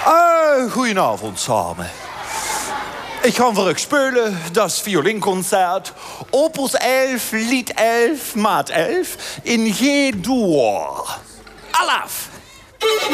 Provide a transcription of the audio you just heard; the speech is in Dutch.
Goedenavond samen. Ik ga voor u spelen das Violinconcert, opus 11, lied 11, maat 11, in G-Dur. Alaf!